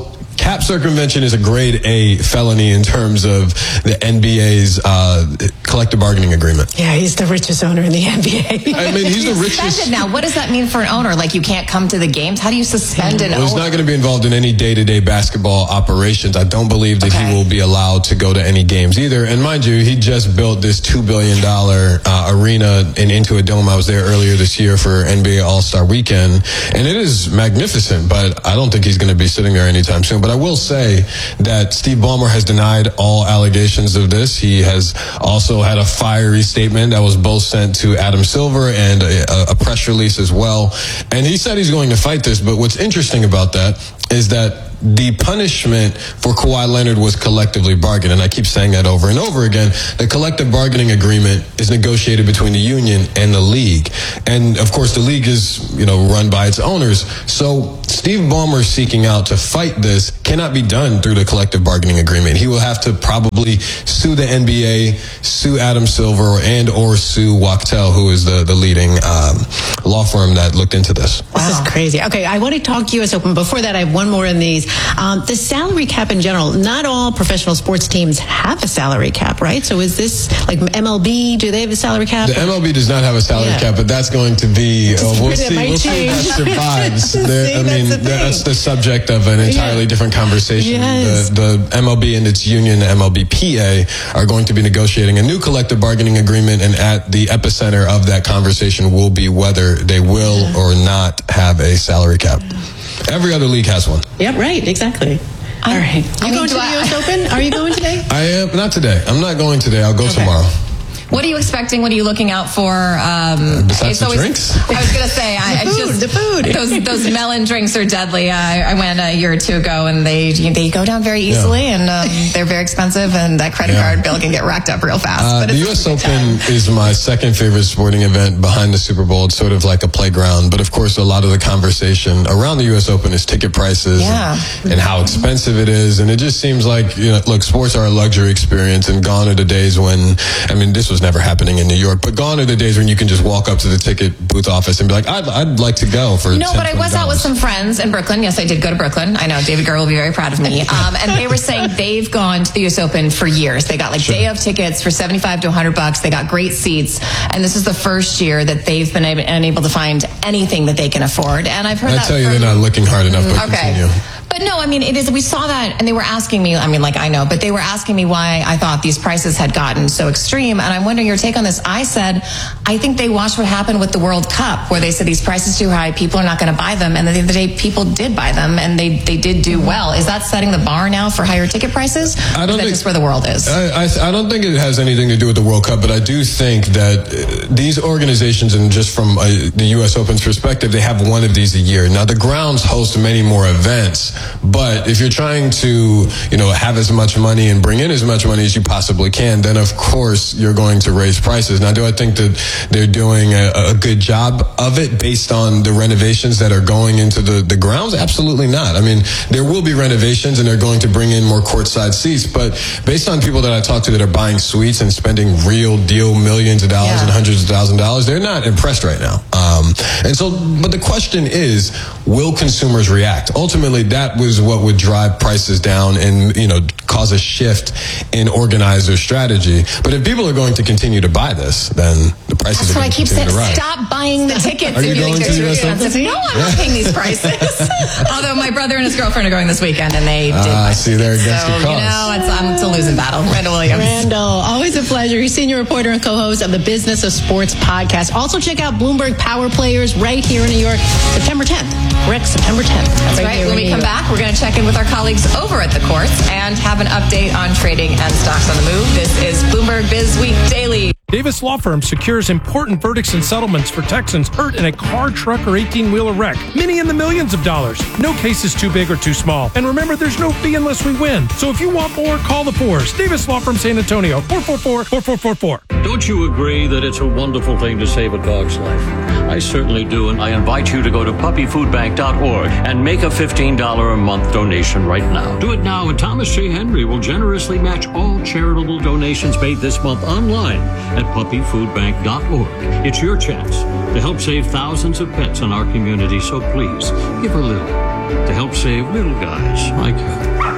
cap circumvention is a grade A felony in terms of the N B A's uh, collective bargaining agreement. Yeah, he's the richest owner in the N B A. I mean, he's the richest. Suspended now. What does that mean for an owner? Like, you can't come to the games? How do you suspend an well, he's owner? not going to be involved in any day-to-day basketball operations. I don't believe that Okay. he will be allowed to go to any games either. And mind you, he just built this two billion dollars uh, arena in Into a Dome. I was there earlier this year for N B A All-Star Weekend, and it is magnificent, but I don't think he's going to be sitting there anytime soon. But I will say that Steve Ballmer has denied all allegations of this. He has also had a fiery statement that was both sent to Adam Silver and a, a press release as well. And he said he's going to fight this, but what's interesting about that is that the punishment for Kawhi Leonard was collectively bargained. And I keep saying that over and over again. The collective bargaining agreement is negotiated between the union and the league. And of course, the league is, you know, run by its owners. So Steve Ballmer seeking out to fight this cannot be done through the collective bargaining agreement. He will have to probably sue the N B A, sue Adam Silver, and or sue Wachtell, who is the, the leading um, law firm that looked into this. This is crazy. Okay, I want to talk U S Open. Before that, I have one more in these. Um, the salary cap in general, not all professional sports teams have a salary cap, right? So is this like M L B? Do they have a salary cap? The M L B does not have a salary Yeah. cap, but that's going to be, uh, we'll It see, might we'll see if that change. survives. See, There- I that's mean, the thing. that's the subject of an entirely Yeah. different conversation. Yes. The, the M L B and its union, the M L B P A, are going to be negotiating a new collective bargaining agreement, and at the epicenter of that conversation will be whether they will or not have a salary cap. Every other league has one. Yep, right, exactly. All right. I You mean, going do to the I- U S Open? Are you going today? I am, not today. I'm not going today. I'll go Okay. tomorrow. What are you expecting? What are you looking out for? Um, Besides it's the always, drinks? I was going to say, I, I The food, just the food. those those melon drinks are deadly. Uh, I went a year or two ago, and they they go down very easily, and um, they're very expensive, and that credit Yeah. card bill can get racked up real fast. Uh, but the it's U S Open is my second favorite sporting event behind the Super Bowl. It's sort of like a playground. But of course, a lot of the conversation around the U S Open is ticket prices Yeah. and, and how expensive it is. And it just seems like, you know, look, sports are a luxury experience, and gone are the days when, I mean, this was never happening in New York, but gone are the days when you can just walk up to the ticket booth office and be like, I'd, I'd like to go for No, but I was out with ten, some friends in Brooklyn. Yes, I did go to Brooklyn. I know David Guerra will be very proud of me. Um, and they were saying they've gone to the U S Open for years. They got like Sure. day of tickets for seventy-five to one hundred bucks. They got great seats. And this is the first year that they've been able, unable to find anything that they can afford. And I've heard I that tell you, from, they're not looking hard enough, but Okay. continue. But no, I mean, it is, we saw that and they were asking me, I mean, like I know, but they were asking me why I thought these prices had gotten so extreme. And I'm wondering your take on this. I said, I think they watched what happened with the World Cup, where they said these prices too high, people are not going to buy them. And at the end of the day, people did buy them and they, they did do well. Is that setting the bar now for higher ticket prices? I don't or is that think- just where the world is? I, I, I don't think it has anything to do with the World Cup, but I do think that uh, these organizations, and just from uh, the U S Open's perspective, they have one of these a year. Now, the grounds host many more events, but if you're trying to, you know, have as much money and bring in as much money as you possibly can, then of course you're going to raise prices. Now, do I think that they're doing a, a good job of it based on the renovations that are going into the, the grounds? Absolutely not. I mean, there will be renovations and they're going to bring in more courtside seats, but based on people that I talk to that are buying suites and spending real deal millions of dollars Yeah. and hundreds of thousands of dollars, they're not impressed right now. Um, and so, but the question is, will consumers react? Ultimately, that was what would drive prices down and, you know, cause a shift in organizer strategy. But if people are going to continue to buy this, then the prices That's are what I going to keep continue saying. to rise. Stop buying the tickets. Are if you think going they're to too U S Open? expensive. No, I'm not paying these prices. Although my brother and his girlfriend are going this weekend, and they did. Ah, buy see, they're tickets. against so, your cause. You know, it's, um, it's a losing battle. Randall Williams. Randall, always a pleasure. He's senior reporter and co-host of the Business of Sports podcast. Also, check out Bloomberg Power Players right here in New York, September tenth. Correct, September tenth. That's right. When we come back, we're going to check in with our colleagues over at the courts and have an update on trading and stocks on the move. This is Bloomberg Biz Week Daily. Davis Law Firm secures important verdicts and settlements for Texans hurt in a car, truck, or eighteen-wheeler wreck. Many in the millions of dollars. No case is too big or too small. And remember, there's no fee unless we win. So if you want more, call the fours. Davis Law Firm San Antonio, four four four, four four four four. Don't you agree that it's a wonderful thing to save a dog's life? I certainly do, and I invite you to go to puppy food bank dot org and make a fifteen dollars a month donation right now. Do it now, and Thomas J. Henry will generously match all charitable donations made this month online at puppy food bank dot org. It's your chance to help save thousands of pets in our community, so please give a little to help save little guys like her.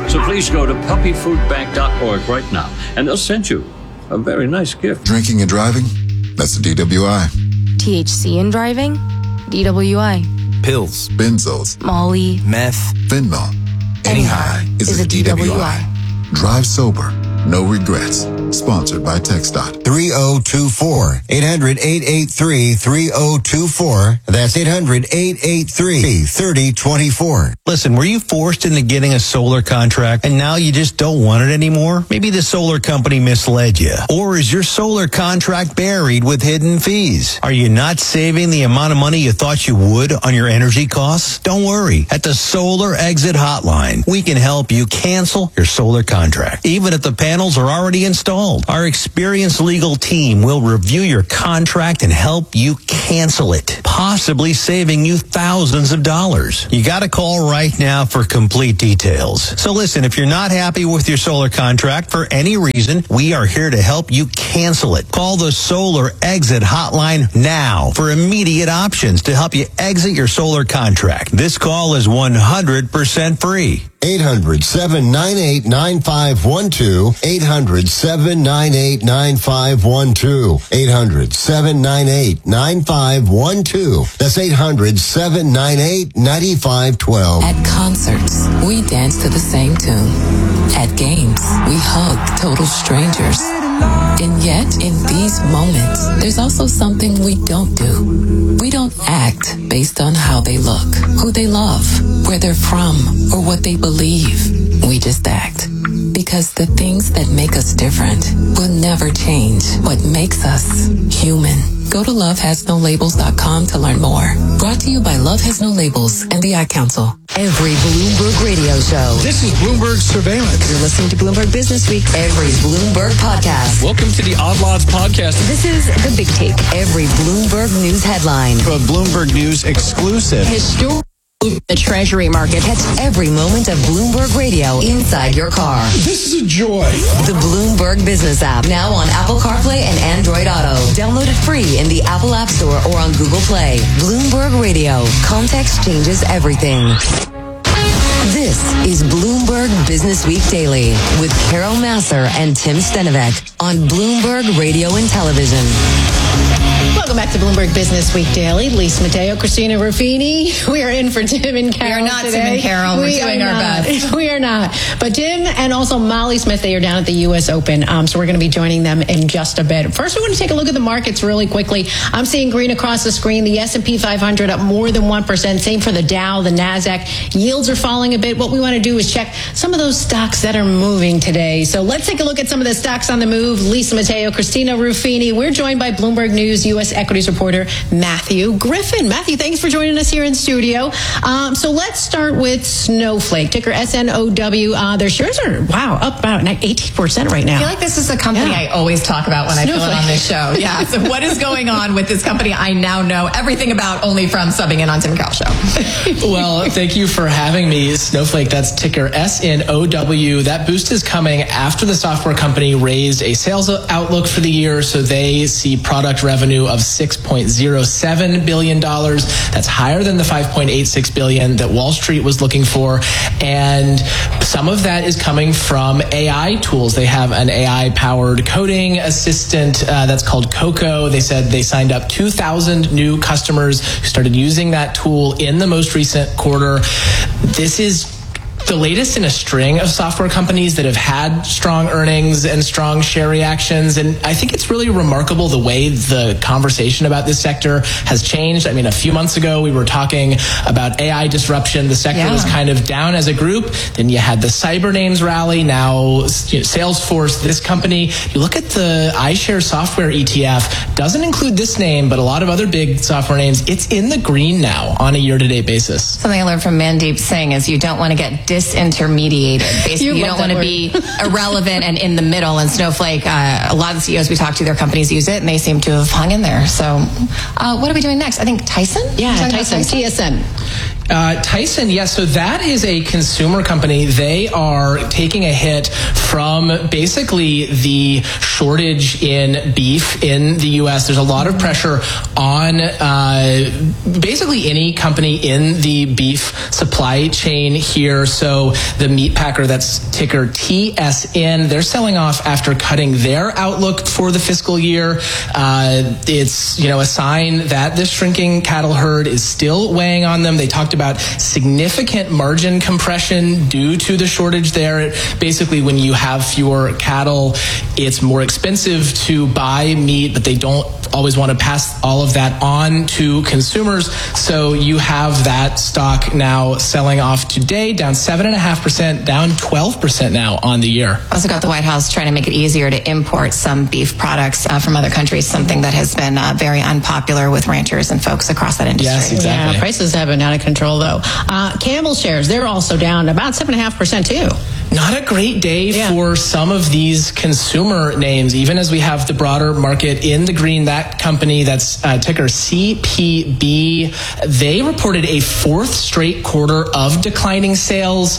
So please go to puppy food bank dot org right now, and they'll send you a very nice gift. Drinking and driving? That's a D W I. T H C in driving? D W I. Pills, benzos, Molly, meth, fentanyl. Any high is, is a, a D W I. D W I. Drive sober. No regrets. Sponsored by TxDOT. three oh two four. eight hundred, eight eight three, three oh two four. That's eight hundred, eight eight three, three oh two four. Listen, were you forced into getting a solar contract and now you just don't want it anymore? Maybe the solar company misled you. Or is your solar contract buried with hidden fees? Are you not saving the amount of money you thought you would on your energy costs? Don't worry. At the Solar Exit Hotline, we can help you cancel your solar contract, even if the panels are already installed. Our experienced legal team will review your contract and help you cancel it, possibly saving you thousands of dollars. You got to call right now for complete details. So listen, if you're not happy with your solar contract for any reason, we are here to help you cancel it. Call the Solar Exit Hotline now for immediate options to help you exit your solar contract. This call is one hundred percent free. eight hundred, seven nine eight, nine five one two. eight hundred, seven nine eight, nine five one two. eight hundred, seven nine eight, nine five one two. That's eight hundred, seven nine eight, nine five one two. At concerts, we dance to the same tune. At games, we hug total strangers. And yet, in these moments, there's also something we don't do. We don't act based on how they look, who they love, where they're from, or what they believe. We just act. Because the things that make us different will never change what makes us human. Go to love has no labels dot com to learn more. Brought to you by Love Has No Labels and the Ad Council. Every Bloomberg radio show. This is Bloomberg Surveillance. You're listening to Bloomberg Business Week. Every Bloomberg podcast. Welcome to the Odd Lots podcast. This is The Big Take. Every Bloomberg News headline. A Bloomberg News exclusive. Historic. The Treasury market. Catch every moment of Bloomberg Radio inside your car. This is a joy. The Bloomberg Business app. Now on Apple CarPlay and Android Auto. Download it free in the Apple App Store or on Google Play. Bloomberg Radio. Context changes everything. This is Bloomberg Business Week Daily with Carol Masser and Tim Stenovec on Bloomberg Radio and Television. Welcome back to Bloomberg Business Week Daily. Lisa Mateo, Christina Ruffini. We are in for Tim and Carol. We are not today. Tim and Carol. We're we doing our not. best. We are not. But Tim and also Molly Smith, they are down at the U S Open. Um, so we're going to be joining them in just a bit. First, we want to take a look at the markets really quickly. I'm seeing green across the screen. The S and P five hundred up more than one percent. Same for the Dow, the NASDAQ. Yields are falling a bit. What we want to do is check some of those stocks that are moving today. So let's take a look at some of the stocks on the move. Lisa Mateo, Christina Ruffini. We're joined by Bloomberg News U S equities reporter Matthew Griffin. Matthew, thanks for joining us here in studio. Um, so let's start with Snowflake, ticker S N O W. Uh, their shares are, wow, up about eighteen percent right now. I feel like this is a company yeah. I always talk about when Snowflake. I fill in on this show. Yeah. So what is going on with this company I now know everything about only from subbing in on Tim and Carol show? Well, thank you for having me. Snowflake, that's ticker S N O W. That boost is coming after the software company raised a sales outlook for the year. So they see product revenue of six point zero seven billion dollars. That's higher than the five point eight six billion dollars that Wall Street was looking for. And some of that is coming from A I tools. They have an A I-powered coding assistant uh, that's called Coco. They said they signed up two thousand new customers who started using that tool in the most recent quarter. This is the latest in a string of software companies that have had strong earnings and strong share reactions. And I think it's really remarkable the way the conversation about this sector has changed. I mean, a few months ago, we were talking about A I disruption. The sector yeah. was kind of down as a group. Then you had the cyber names rally. Now, you know, Salesforce, this company. You look at the iShares software E T F, doesn't include this name, but a lot of other big software names. It's in the green now on a year-to-date basis. Something I learned from Mandeep Singh is you don't want to get disintermediated. Basically, you, you don't want to be irrelevant and in the middle. And Snowflake, uh, a lot of the C E Os we talk to, their companies use it, and they seem to have hung in there. So, uh, what are we doing next? I think Tyson? Yeah, Tyson, Tyson, T S N. Uh, Tyson, yes. So that is a consumer company. They are taking a hit from basically the shortage in beef in the U S. There's a lot of pressure on uh, basically any company in the beef supply chain here. So the meat packer, that's ticker T S N, they're selling off after cutting their outlook for the fiscal year. Uh, it's, you know, a sign that this shrinking cattle herd is still weighing on them. They talked about significant margin compression due to the shortage there. Basically, when you have fewer cattle, it's more expensive to buy meat, but they don't always want to pass all of that on to consumers. So you have that stock now selling off today, down seven point five percent, down twelve percent now on the year. Also got the White House trying to make it easier to import some beef products uh, from other countries, something that has been uh, very unpopular with ranchers and folks across that industry. Yes, exactly. Yeah, prices have been out of control, though. Uh, Campbell shares, they're also down about seven point five percent, too. Not a great day yeah. for some of these consumer names, even as we have the broader market in the green. That company, that's uh, ticker C P B, they reported a fourth straight quarter of declining sales.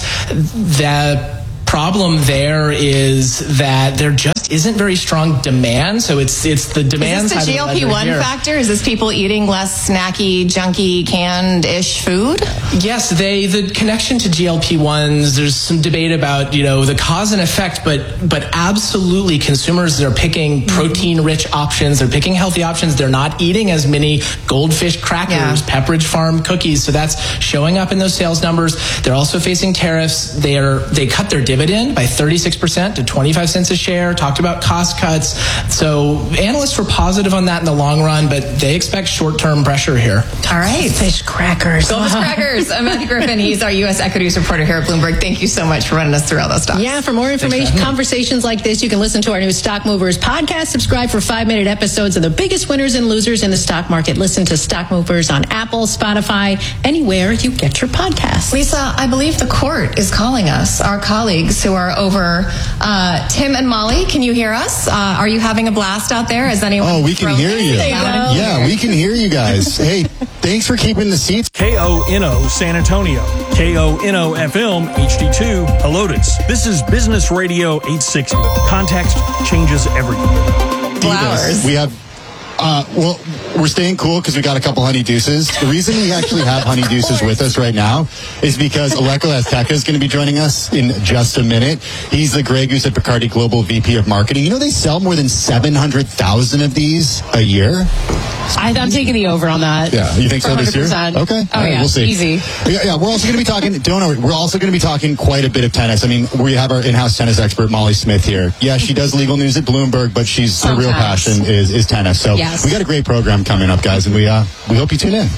The problem there is that there just isn't very strong demand. So it's it's the demand side of the ledger. Is this the G L P one factor? Is this people eating less snacky, junky, canned-ish food? Yes, they the connection to G L P ones, there's some debate about, you know, the cause and effect, but but absolutely consumers, they're picking protein-rich options, they're picking healthy options, they're not eating as many Goldfish crackers, yeah. Pepperidge Farm cookies, so that's showing up in those sales numbers. They're also facing tariffs. They are they cut their dividend by thirty-six percent to twenty-five cents a share, talked about cost cuts. So analysts were positive on that in the long run, but they expect short-term pressure here. All right. Fish crackers. Goldfish crackers. I'm Matthew Griffin. He's our U S equities reporter here at Bloomberg. Thank you so much for running us through all those stocks. Yeah, for more information, conversations like this, you can listen to our new Stock Movers podcast. Subscribe for five-minute episodes of the biggest winners and losers in the stock market. Listen to Stock Movers on Apple, Spotify, anywhere you get your podcasts. Lisa, I believe the court is calling us, our colleagues who are over. Uh, Tim and Molly, can you hear us? Uh, are you having a blast out there? Is anyone? Oh, we can hear you. Yeah, yeah, we can hear you guys. Hey, thanks for keeping the seats. K O N O San Antonio, K O N O F M H D two Helotes. This is Business Radio eight sixty. Context changes everything. Flowers. We have. Uh, well, we're staying cool because we got a couple honey deuces. The reason we actually have honey deuces with us right now is because Aleko Azteca is going to be joining us in just a minute. He's the Grey Goose at Bacardi Global V P of Marketing. You know, they sell more than seven hundred thousand of these a year. I, I'm taking the over on that. Yeah, you think so this year? Okay. Oh, All right, yeah, we'll see. Easy. Yeah, yeah, we're also going to be talking, don't worry, we're also going to be talking quite a bit of tennis. I mean, we have our in-house tennis expert, Molly Smith, here. Yeah, she does legal news at Bloomberg, but she's her real passion is, is tennis. So yes. we got a great program coming up, guys, and we uh, we hope you tune in.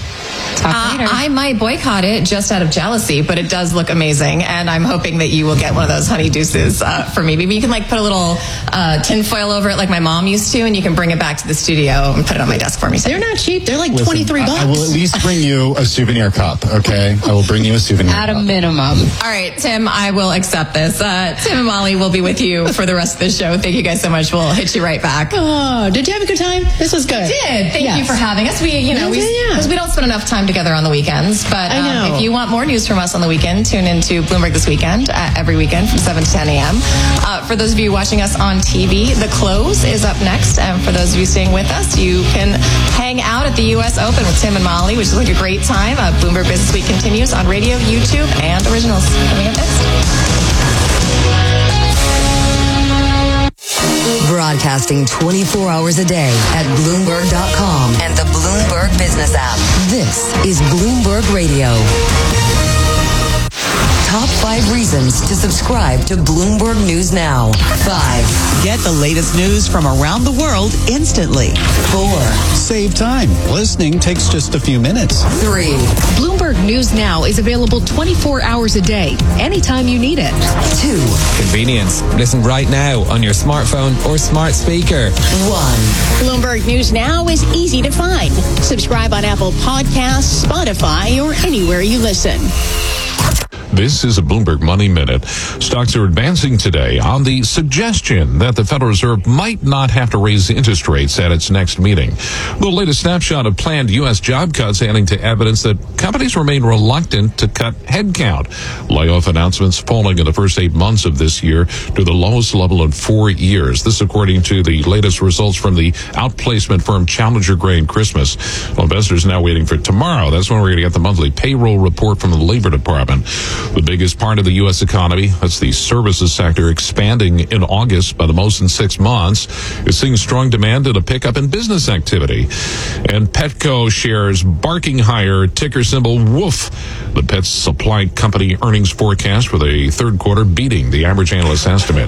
Uh, I might boycott it just out of jealousy, but it does look amazing, and I'm hoping that you will get one of those honey deuces uh, for me. Maybe you can like put a little uh, tinfoil over it like my mom used to, and you can bring it back to the studio and put it on my desk for me. They're not cheap. They're like Listen, twenty-three bucks. I, I will at least bring you a souvenir cup, okay? I will bring you a souvenir At cup. a minimum. All right, Tim, I will accept this. Uh, Tim and Molly will be with you for the rest of the show. Thank you guys so much. We'll hit you right back. Oh, did you have a good time? This was good. We did. Thank yes. you for having us. We, you know, we, yeah, yeah. we don't spend enough time together on the weekends, but I know. um, if you want more news from us on the weekend, tune into Bloomberg This Weekend uh, every weekend from seven to ten a.m. Uh, for those of you watching us on T V, The Close is up next. And for those of you staying with us, you can hang out at the U S Open with Tim and Molly, which is like a great time. Uh, Bloomberg Business Week continues on radio, YouTube, and originals. Coming up next. Broadcasting twenty-four hours a day at Bloomberg dot com and the Bloomberg Business app. This is Bloomberg Radio. Top five reasons to subscribe to Bloomberg News Now. Five. Get the latest news from around the world instantly. Four. Save time. Listening takes just a few minutes. Three. Bloomberg News Now is available twenty-four hours a day, anytime you need it. Two. Convenience. Listen right now on your smartphone or smart speaker. One. Bloomberg News Now is easy to find. Subscribe on Apple Podcasts, Spotify, or anywhere you listen. This is a Bloomberg Money Minute. Stocks are advancing today on the suggestion that the Federal Reserve might not have to raise interest rates at its next meeting. The latest snapshot of planned U S job cuts adding to evidence that companies remain reluctant to cut headcount. Layoff announcements falling in the first eight months of this year to the lowest level in four years. This according to the latest results from the outplacement firm Challenger Gray and Christmas. Well, investors now waiting for tomorrow. That's when we're going to get the monthly payroll report from the Labor Department. The biggest part of the U S economy, that's the services sector, expanding in August by the most in six months, is seeing strong demand and a pickup in business activity. And Petco shares barking higher, ticker symbol WOOF. The pet supply company earnings forecast for the third quarter beating the average analyst estimate.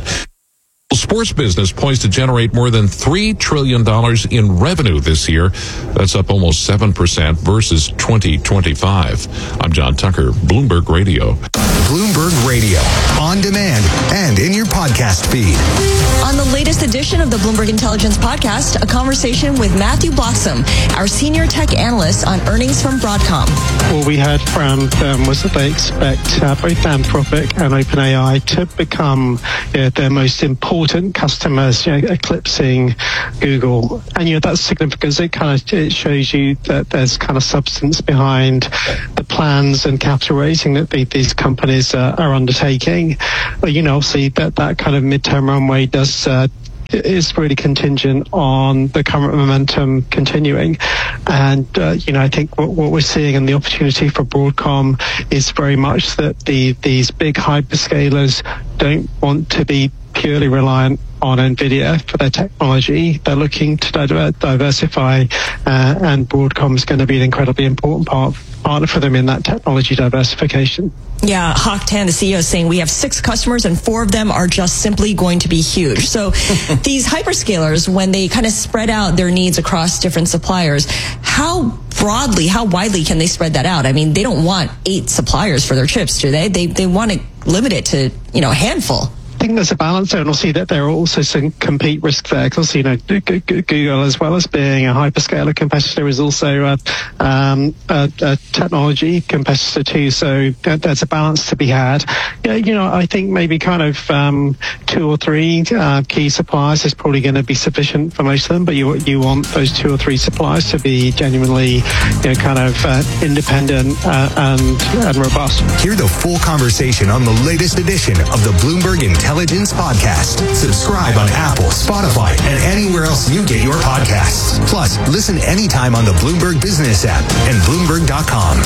Sports business poised to generate more than three trillion dollars in revenue this year. That's up almost seven percent versus twenty twenty-five. I'm John Tucker, Bloomberg Radio. Bloomberg Radio, on demand and in your podcast feed. On the latest edition of the Bloomberg Intelligence Podcast, a conversation with Matthew Blossom, our senior tech analyst on earnings from Broadcom. What we heard from them was that they expect uh, both Anthropic and OpenAI to become you know, their most important customers, you know, eclipsing Google. And you know, that's significant because it kind of it shows you that there's kind of substance behind the plans and capital raising that the, these companies uh, are undertaking. But, you know, obviously that, that kind of midterm runway does uh, is really contingent on the current momentum continuing. And, uh, you know, I think what, what we're seeing and the opportunity for Broadcom is very much that the these big hyperscalers don't want to be purely reliant on NVIDIA for their technology. They're looking to diver- diversify, uh, and Broadcom is going to be an incredibly important part, partner for them in that technology diversification. Yeah, Hock Tan, the C E O, is saying we have six customers and four of them are just simply going to be huge. So these hyperscalers, when they kind of spread out their needs across different suppliers, how broadly, how widely can they spread that out? I mean, they don't want eight suppliers for their chips, do they? They they want to limit it to, you know, a handful. I think there's a balance there, and we'll see that there are also some compete risks there. Because you know, Google, as well as being a hyperscaler competitor, is also a, um, a, a technology competitor too. So there's a balance to be had. Yeah, you know, I think maybe kind of um, two or three uh, key suppliers is probably going to be sufficient for most of them. But you you want those two or three suppliers to be genuinely, you know, kind of uh, independent uh, and and robust. Hear the full conversation on the latest edition of the Bloomberg Intelligence Podcast. Subscribe on Apple, Spotify, and anywhere else you get your podcasts. Plus, listen anytime on the Bloomberg Business app and Bloomberg dot com.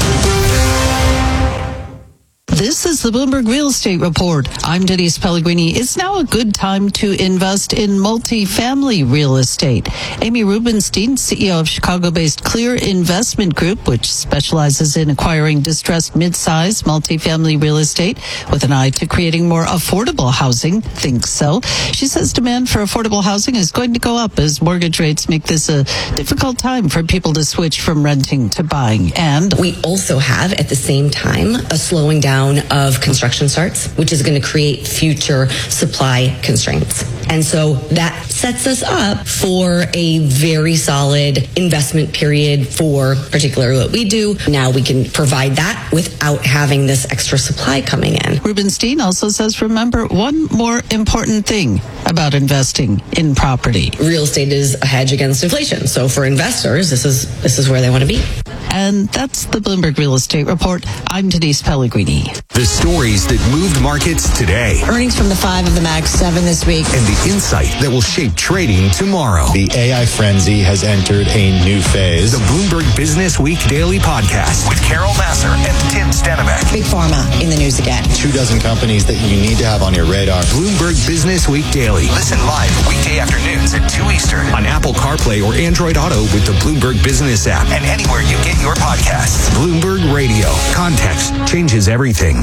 This is the Bloomberg Real Estate Report. I'm Denise Pellegrini. It's now a good time to invest in multifamily real estate. Amy Rubenstein, C E O of Chicago-based Clear Investment Group, which specializes in acquiring distressed mid-size multifamily real estate with an eye to creating more affordable housing, thinks so. She says demand for affordable housing is going to go up as mortgage rates make this a difficult time for people to switch from renting to buying. And we also have, at the same time, a slowing down of construction starts, which is going to create future supply constraints. And so that sets us up for a very solid investment period for particularly what we do. Now we can provide that without having this extra supply coming in. Rubenstein also says, remember one more important thing about investing in property. Real estate is a hedge against inflation. So for investors, this is this is where they want to be. And that's the Bloomberg Real Estate Report. I'm Denise Pellegrini. The stories that moved markets today. Earnings from the five of the Max seven this week. And the insight that will shape trading tomorrow. The A I frenzy has entered a new phase. The Bloomberg Business Week Daily Podcast with Carol Massar and Tim Stenbeck. Big Pharma in the news again. Two dozen companies that you need to have on your radar. Bloomberg Business Week Daily. Listen live weekday afternoons at two Eastern on Apple CarPlay or Android Auto with the Bloomberg Business app and anywhere you get your podcasts. Bloomberg Radio. Context changes everything.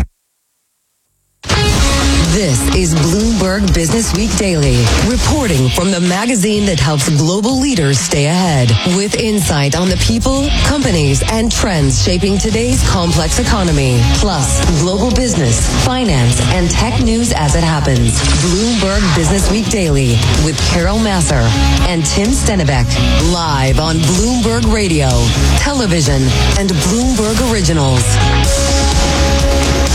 This is Bloomberg Business Week Daily, reporting from the magazine that helps global leaders stay ahead, with insight on the people, companies, and trends shaping today's complex economy, plus global business, finance, and tech news as it happens. Bloomberg Business Week Daily with Carol Massar and Tim Stenbeck, live on Bloomberg Radio, television, and Bloomberg Originals.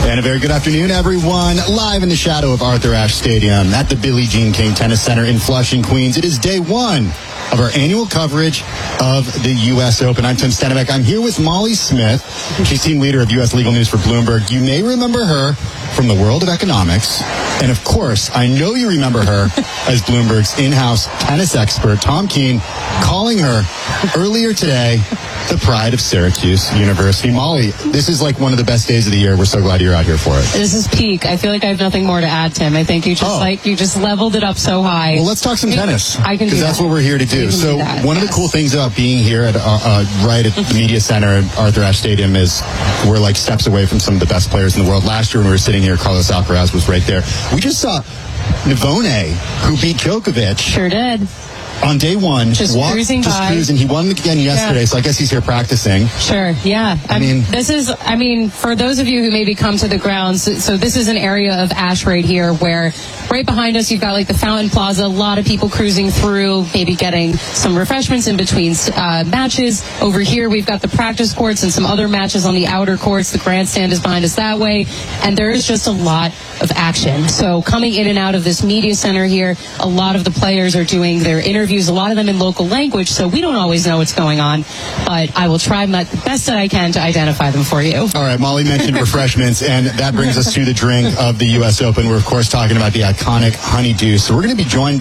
And a very good afternoon, everyone. Live in the shadow of Arthur Ashe Stadium at the Billie Jean King Tennis Center in Flushing, Queens. It is day one of our annual coverage of the U S Open. I'm Tim Stenbeck. I'm here with Molly Smith. She's team leader of U S Legal News for Bloomberg. You may remember her from the world of economics. And of course, I know you remember her as Bloomberg's in-house tennis expert, Tom Keene, calling her earlier today the pride of Syracuse University. Molly, this is like one of the best days of the year. We're so glad you're out here for it. This is peak. I feel like I have nothing more to add, Tim. I think you just Oh. like you just leveled it up so high. Well, let's talk some tennis. I can do because that's that. what we're here to do. We can So do that, one of the yes. cool things about being here at uh, uh, right at the media center at Arthur Ashe Stadium is we're like steps away from some of the best players in the world. Last year when we were sitting here, Carlos Alcaraz was right there. We just saw Navone, who beat Djokovic. Sure did. On day one, Just walked, cruising just by. cruising. He won again yesterday, Yeah. so I guess he's here practicing. Sure, yeah. I Um, mean- this is, I mean, for those of you who maybe come to the grounds, so, so this is an area of Ashe right here where right behind us you've got like the Fountain Plaza, a lot of people cruising through, maybe getting some refreshments in between uh, matches. Over here we've got the practice courts and some other matches on the outer courts. The grandstand is behind us that way, and there is just a lot of action. So coming in and out of this media center here, a lot of the players are doing their interviews, a lot of them in local language, so we don't always know what's going on, but I will try my the best that I can to identify them for you. All right, Molly mentioned refreshments, and that brings us to the drink of the U S Open. We're, of course, talking about the iconic Honeydew. So we're going to be joined